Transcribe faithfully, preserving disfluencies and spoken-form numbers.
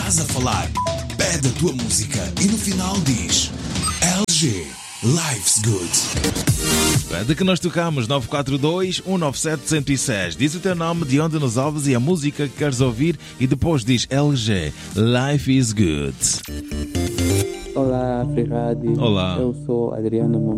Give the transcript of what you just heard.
estás a falar. Pede a tua música e no final diz L G, Life's Good. Pede que nós tocamos nove quatro dois, um nove sete, um zero seis. Diz o teu nome, de onde nos ouves e a música que queres ouvir e depois diz L G, Life is Good. Olá, Free Rádio. Olá. Eu sou Adriano